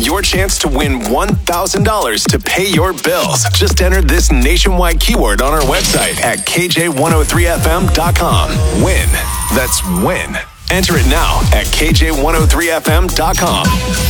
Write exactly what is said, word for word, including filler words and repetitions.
your chance to win one thousand dollars to pay your bills. Just enter this nationwide keyword on our website at K J one oh three F M dot com. Win. That's win. Enter it now at K J one oh three F M dot com.